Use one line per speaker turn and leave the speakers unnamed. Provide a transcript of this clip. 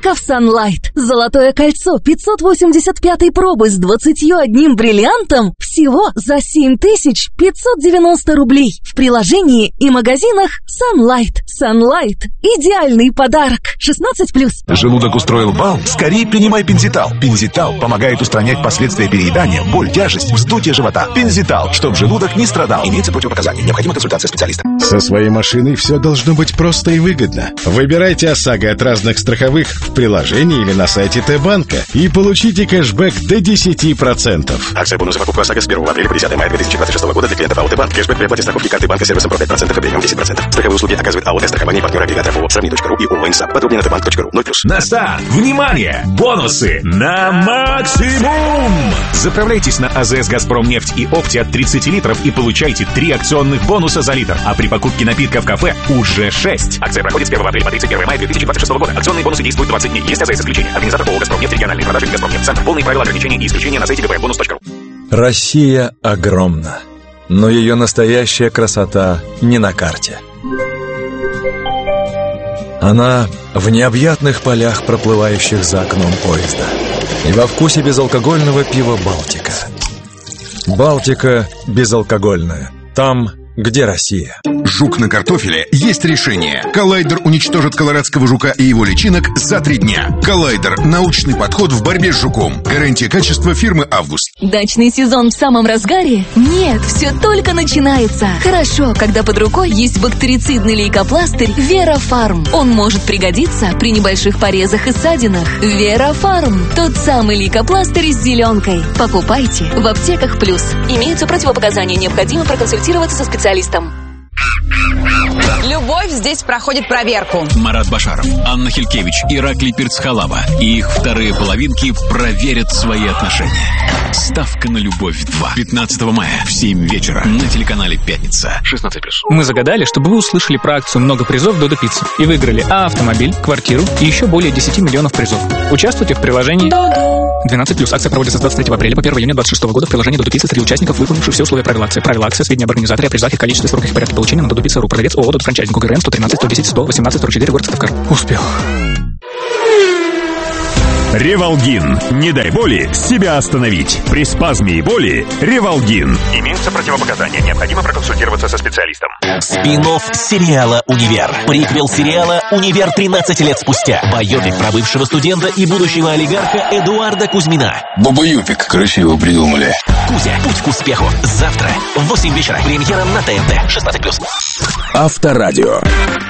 только в Sunlight. Золотое кольцо 585 пробы с 21 бриллиантом всего за 7590 рублей. В приложении и магазинах Sunlight. Sunlight – идеальный подарок. 16+.
Желудок устроил бал? Скорее принимай Пензитал. Пензитал помогает устранять последствия переедания, боль, тяжесть, вздутие живота. Пензитал, чтобы желудок не страдал. Имеются противопоказания. Необходима консультация специалиста.
Со своей машиной все должно быть просто и выгодно. Выбирайте ОСАГО от разных страховых в приложении или на сайте Т-банка и получите кэшбэк до 10%.
Акция бонуса покупка ОСАГО с 1 апреля по 10 мая 2026 года для клиентов АО Т-банк. Кэшбэк при оплате страховки карты банка сервисом про 5% и премиум 10%. Страховые услуги оказывает АО Т-страхование, партнер-агрегатор ООО «Сравни.ру» и ООО «Инсап». Подробнее на tbank.ru. 0+.
На старт! Внимание! Бонусы на максимум! Заправляйтесь на АЗС «Газпромнефть» и «Опти» от 30 литров и получайте 3 акционных бонуса за литр. А при покупке напитка в кафе уже 6. Акция проходит с 1 апреля по 31 мая 2026 года. Акционные бонусы действуют 20 дней. Есть АЗС исключения. Организатор ООО «Газпромнефть», региональные продажи «Газпромнефть». Центр. Полные правила ограничений и исключения на сайте gbonus.ru.
Россия огромна, но ее настоящая красота не на карте. Она в необъятных полях, проплывающих за окном поезда, и во вкусе безалкогольного пива «Балтика». «Балтика» безалкогольная. Там, где Россия.
Жук на картофеле есть решение. Коллайдер уничтожит колорадского жука и его личинок за 3 дня. Коллайдер – научный подход в борьбе с жуком. Гарантия качества фирмы «Август».
Дачный сезон в самом разгаре? Нет, все только начинается. Хорошо, когда под рукой есть бактерицидный лейкопластырь Вера-Фарм. Он может пригодиться при небольших порезах и ссадинах. Вера-Фарм – тот самый лейкопластырь с зеленкой. Покупайте в аптеках Плюс. Имеются противопоказания, необходимо проконсультироваться со специалистом.
Любовь здесь проходит проверку.
Марат Башаров, Анна Хилькевич, Ираклий Перцхалава и их вторые половинки проверят свои отношения. Ставка на любовь 2. 15 мая в 7 вечера на телеканале «Пятница». 16+.
Мы загадали, чтобы вы услышали про акцию «Много призов Додо Пицца» и выиграли автомобиль, квартиру и еще более 10 миллионов призов. Участвуйте в приложении 12+. Акция проводится с 23 апреля по 1 июня 2026 года в приложении Додо Пицца среди участников, выполнивших все условия правил акции. Правила акции, сведения об организаторе, о призах и количестве, сроках и порядке получения на dodopizza.ru. Продавец ООО «Додо Франчайзинг». УГРН 113 110 118 44, город Сыктывкар. Успел.
Ревалгин. Не дай боли себя остановить. При спазме и боли Ревалгин.
Имеются противопоказания. Необходимо проконсультироваться со специалистом.
Спин-офф сериала «Универ». Приквел сериала «Универ» 13 лет спустя. Байопик про бывшего студента и будущего олигарха Эдуарда Кузьмина.
Баба-юпик. Красиво придумали.
Кузя. Путь к успеху. Завтра в 8 вечера. Премьера на ТНТ. 16+.
Авторадио.